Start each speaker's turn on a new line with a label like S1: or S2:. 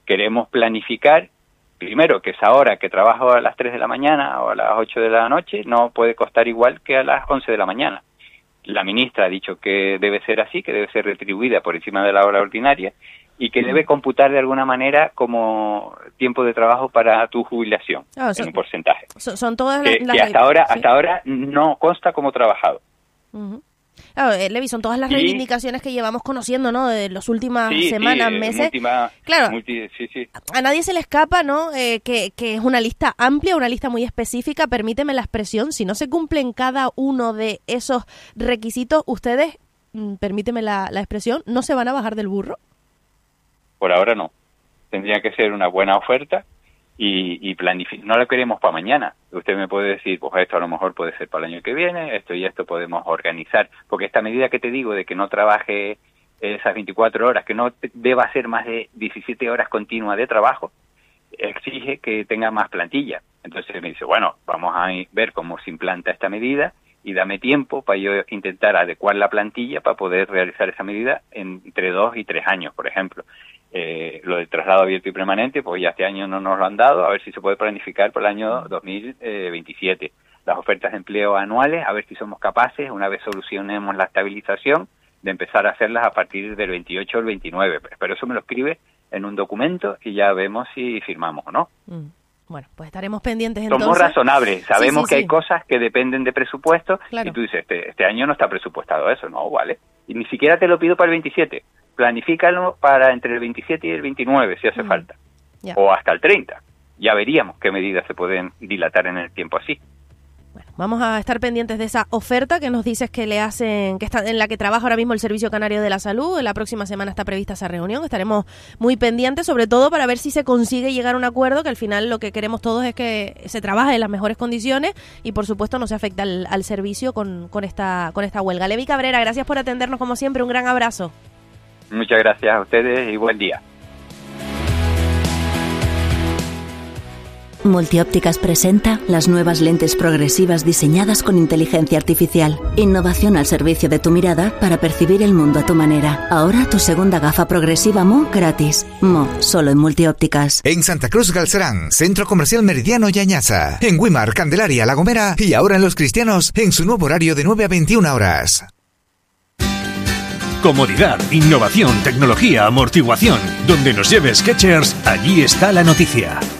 S1: queremos planificar, primero, que esa hora que trabajo a las 3 de la mañana o a las 8 de la noche no puede costar igual que a las 11 de la mañana. La ministra ha dicho que debe ser así, que debe ser retribuida por encima de la hora ordinaria y que debe computar de alguna manera como tiempo de trabajo para tu jubilación, en un porcentaje.
S2: Son todas
S1: que hasta ahora no consta como trabajado.
S2: Uh-huh. Claro, Levi, son todas las reivindicaciones que llevamos conociendo, ¿no? De las últimas semanas, meses. Claro, a nadie se le escapa, ¿no? Que es una lista amplia, una lista muy específica. Permíteme la expresión. Si no se cumplen cada uno de esos requisitos, ustedes, permíteme la expresión, ¿no se van a bajar del burro?
S1: Por ahora no. Tendría que ser una buena oferta y planificar. No lo queremos para mañana. Usted me puede decir, pues esto a lo mejor puede ser para el año que viene, esto y esto podemos organizar. Porque esta medida que te digo de que no trabaje esas 24 horas, que no deba hacer más de 17 horas continuas de trabajo, exige que tenga más plantilla. Entonces me dice, bueno, vamos a ver cómo se implanta esta medida y dame tiempo para yo intentar adecuar la plantilla para poder realizar esa medida entre 2 y 3 años, por ejemplo. Lo del traslado abierto y permanente, pues ya este año no nos lo han dado, a ver si se puede planificar para el año 2027. Las ofertas de empleo anuales, a ver si somos capaces, una vez solucionemos la estabilización, de empezar a hacerlas a partir del 28 o el 29. Pero eso me lo escribe en un documento y ya vemos si firmamos o no.
S2: Bueno, pues estaremos pendientes entonces.
S1: Somos razonables, sabemos que hay cosas que dependen de presupuesto, claro. Y tú dices, este año no está presupuestado eso, no, vale. Y ni siquiera te lo pido para el 27. Planifícalo para entre el 27 y el 29, si hace falta. O hasta el 30. Ya veríamos qué medidas se pueden dilatar en el tiempo así.
S2: Bueno, vamos a estar pendientes de esa oferta que nos dices que le hacen, que está en la que trabaja ahora mismo el Servicio Canario de la Salud. La próxima semana está prevista esa reunión. Estaremos muy pendientes, sobre todo para ver si se consigue llegar a un acuerdo, que al final lo que queremos todos es que se trabaje en las mejores condiciones y, por supuesto, no se afecte al servicio con esta huelga. Levi Cabrera, gracias por atendernos como siempre. Un gran abrazo.
S1: Muchas gracias a ustedes y buen día.
S3: Multiópticas presenta las nuevas lentes progresivas diseñadas con inteligencia artificial. Innovación al servicio de tu mirada para percibir el mundo a tu manera. Ahora tu segunda gafa progresiva Mo gratis. Mo, solo en Multiópticas.
S4: En Santa Cruz Galcerán, Centro Comercial Meridiano y Añaza. En Güímar, Candelaria, La Gomera y ahora en Los Cristianos en su nuevo horario de 9 a 21 horas.
S5: Comodidad, innovación, tecnología, amortiguación. Donde nos lleve Skechers, allí está la noticia.